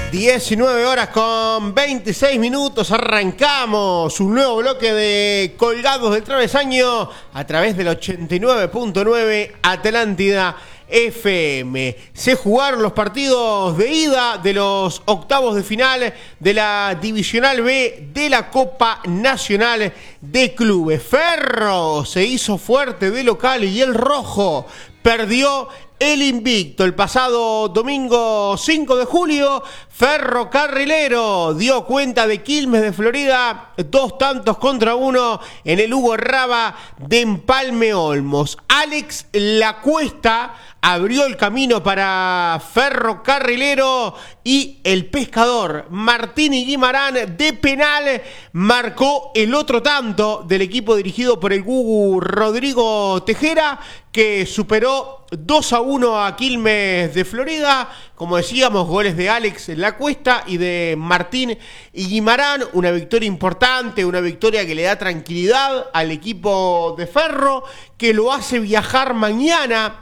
19 horas con 26 minutos, arrancamos un nuevo bloque de Colgados del Travesaño a través del 89.9 Atlántida FM. Se jugaron los partidos de ida de los octavos de final de la Divisional B de la Copa Nacional de Clubes. Ferro se hizo fuerte de local y el rojo perdió el invicto. El pasado domingo 5 de julio, Ferrocarrilero dio cuenta de Quilmes de Florida, 2-1 en el Hugo Raba de Empalme Olmos. Alex Lacuesta abrió el camino para Ferrocarrilero y el pescador Martín Guimarán de penal marcó el otro tanto del equipo dirigido por el Gugu Rodrigo Tejera, que superó 2-1 a Quilmes de Florida. Como decíamos, goles de Alex Lacuesta y de Martín Guimarán. Una victoria importante, una victoria que le da tranquilidad al equipo de Ferro, que lo hace viajar mañana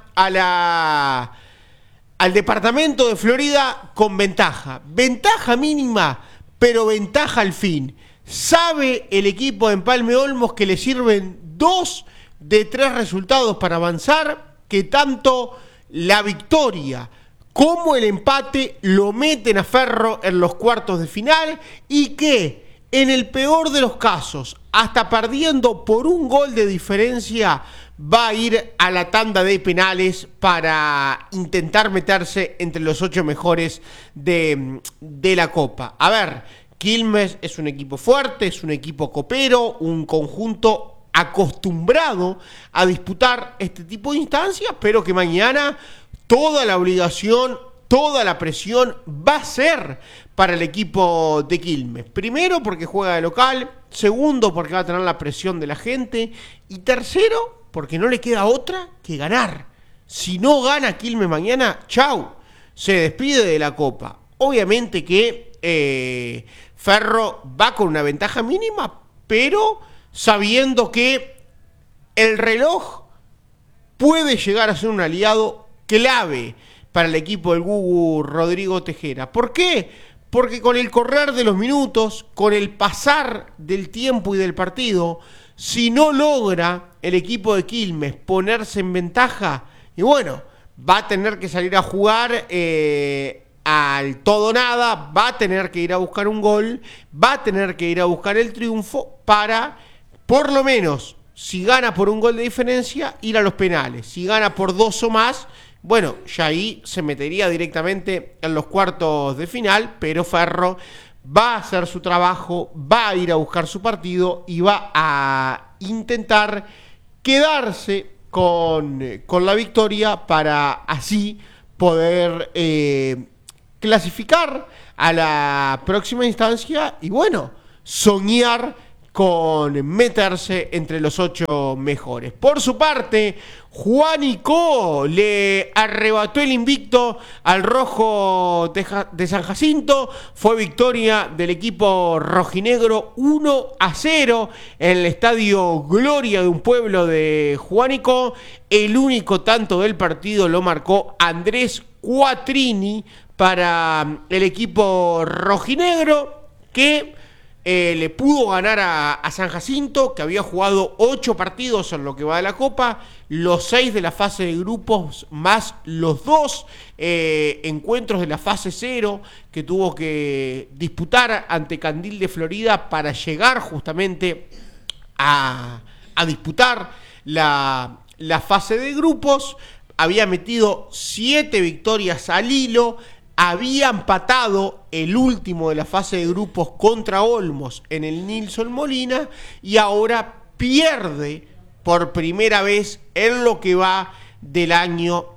al departamento de Florida con ventaja. Ventaja mínima, pero ventaja al fin. Sabe el equipo de Empalme Olmos que le sirven 2 de 3 resultados para avanzar, que tanto la victoria como el empate lo meten a Ferro en los cuartos de final y que en el peor de los casos, hasta perdiendo por un gol de diferencia, va a ir a la tanda de penales para intentar meterse entre los 8 mejores de la Copa. A ver, Quilmes es un equipo fuerte, es un equipo copero, un conjunto acostumbrado a disputar este tipo de instancias, pero que mañana toda la obligación, toda la presión va a ser para el equipo de Quilmes. Primero, porque juega de local. Segundo, porque va a tener la presión de la gente. Y tercero, porque no le queda otra que ganar. Si no gana Quilmes mañana, chau, se despide de la Copa. Obviamente que Ferro va con una ventaja mínima, pero sabiendo que el reloj puede llegar a ser un aliado clave para el equipo del Gugu Rodrigo Tejera. ¿Por qué? Porque con el correr de los minutos, con el pasar del tiempo y del partido, si no logra el equipo de Quilmes ponerse en ventaja, y bueno, va a tener que salir a jugar al todo nada, va a tener que ir a buscar un gol, va a tener que ir a buscar el triunfo para, por lo menos, si gana por un gol de diferencia, ir a los penales. Si gana por 2 o más, bueno, ya ahí se metería directamente en los cuartos de final, pero Ferro va a hacer su trabajo, va a ir a buscar su partido y va a intentar quedarse con la victoria para así poder clasificar a la próxima instancia y bueno, soñar con meterse entre los 8 mejores. Por su parte, Juanico le arrebató el invicto al rojo de San Jacinto. Fue victoria del equipo rojinegro 1-0 en el estadio Gloria de un pueblo de Juanico. El único tanto del partido lo marcó Andrés Quattrini para el equipo rojinegro, que le pudo ganar a San Jacinto, que había jugado 8 partidos en lo que va de la Copa, los 6 de la fase de grupos, más los 2 encuentros de la fase 0 que tuvo que disputar ante Candil de Florida para llegar justamente a disputar la fase de grupos. Había metido 7 victorias al hilo. Había empatado el último de la fase de grupos contra Olmos en el Nilson Molina y ahora pierde por primera vez en lo que va del año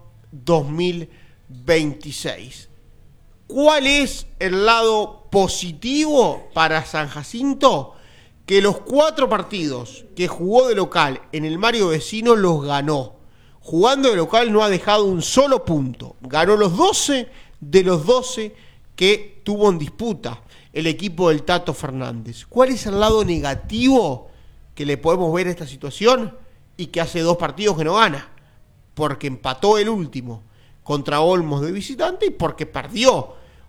2026. ¿Cuál es el lado positivo para San Jacinto? Que los 4 partidos que jugó de local en el Mario Vecino los ganó. Jugando de local no ha dejado un solo punto. Ganó los 12 de los 12 que tuvo en disputa el equipo del Tato Fernández. ¿Cuál es el lado negativo que le podemos ver a esta situación? Y que hace 2 partidos que no gana, porque empató el último contra Olmos de visitante y porque perdió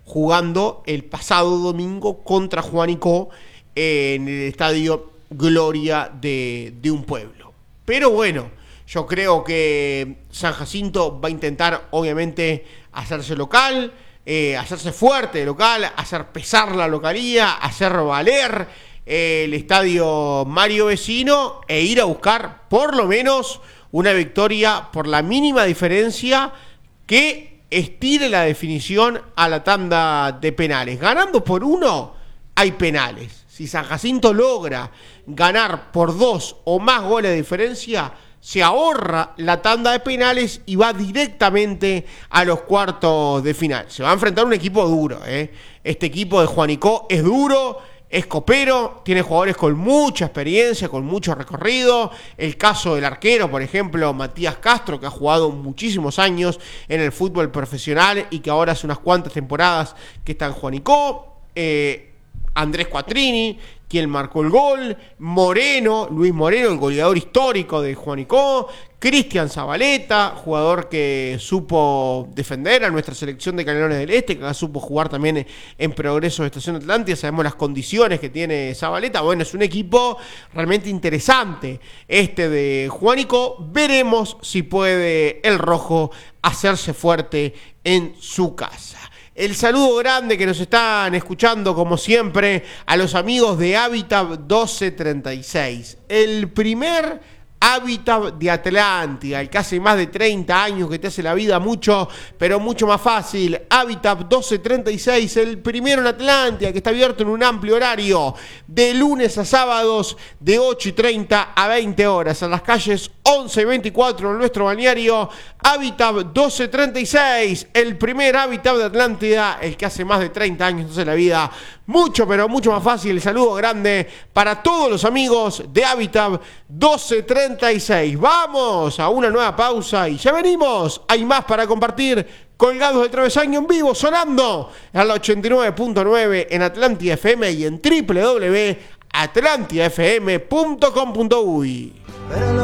jugando el pasado domingo contra Juanico en el estadio Gloria de un Pueblo. Pero bueno, yo creo que San Jacinto va a intentar, obviamente, hacerse local, hacerse fuerte de local, hacer pesar la localía, hacer valer el estadio Mario Vecino e ir a buscar por lo menos una victoria por la mínima diferencia que estire la definición a la tanda de penales. Ganando por 1, hay penales. Si San Jacinto logra ganar por 2 o más goles de diferencia, se ahorra la tanda de penales y va directamente a los cuartos de final. Se va a enfrentar a un equipo duro, Este equipo de Juanico es duro, es copero, tiene jugadores con mucha experiencia, con mucho recorrido. El caso del arquero, por ejemplo, Matías Castro, que ha jugado muchísimos años en el fútbol profesional y que ahora hace unas cuantas temporadas que está en Juanico. Andrés Quattrini, quien marcó el gol. Moreno, Luis Moreno, el goleador histórico de Juanico. Cristian Zabaleta, jugador que supo defender a nuestra selección de Canelones del Este, que supo jugar también en Progreso de Estación Atlántida. Sabemos las condiciones que tiene Zabaleta. Bueno, es un equipo realmente interesante este de Juanico. Veremos si puede el rojo hacerse fuerte en su casa. El saludo grande que nos están escuchando, como siempre, a los amigos de Hábitat 1236. El primer Hábitat de Atlántida, el que hace más de 30 años que te hace la vida mucho, pero mucho más fácil. Hábitat 1236, el primero en Atlántida, que está abierto en un amplio horario, de lunes a sábados, de 8:30 a 20 horas, en las calles 11 y 24 en nuestro balneario. Hábitat 1236, el primer Hábitat de Atlántida, el que hace más de 30 años te hace la vida mucho, pero mucho más fácil. El saludo grande para todos los amigos de Hábitat 1236. Vamos a una nueva pausa y ya venimos. Hay más para compartir. Colgados del Travesaño en vivo, sonando a la 89.9 en Atlántida FM y en www.atlantidafm.com.uy.